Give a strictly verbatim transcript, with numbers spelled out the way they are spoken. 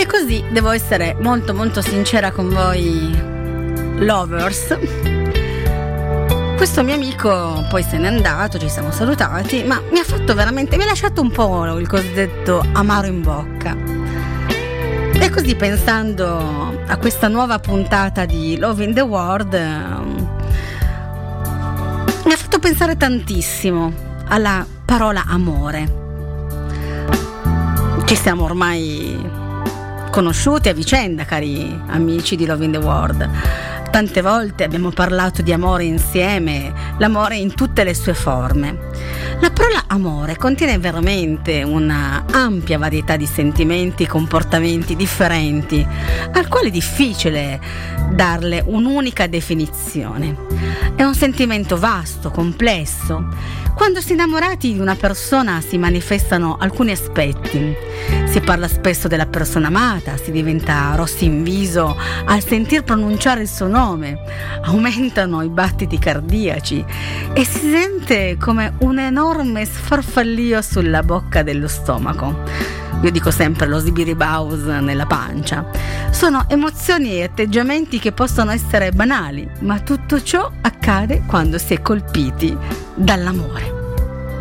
così devo essere molto molto sincera con voi lovers. Questo mio amico poi se n'è andato, ci siamo salutati, ma mi ha fatto veramente, mi ha lasciato un po' il cosiddetto amaro in bocca. E così, pensando a questa nuova puntata di Love in the World, mi ha fatto pensare tantissimo alla parola amore. Ci siamo ormai conosciuti a vicenda, cari amici di Love in the World. Tante volte abbiamo parlato di amore insieme, l'amore in tutte le sue forme. La parola amore contiene veramente una ampia varietà di sentimenti e comportamenti differenti, al quale è difficile darle un'unica definizione. È un sentimento vasto, complesso. Quando si è innamorati di una persona si manifestano alcuni aspetti. Si parla spesso della persona amata, si diventa rossi in viso al sentir pronunciare il suo nome, aumentano i battiti cardiaci e si sente come un enorme sfarfallio sulla bocca dello stomaco. Io dico sempre lo zibiribaus nella pancia. Sono emozioni e atteggiamenti che possono essere banali, ma tutto ciò accade quando si è colpiti dall'amore.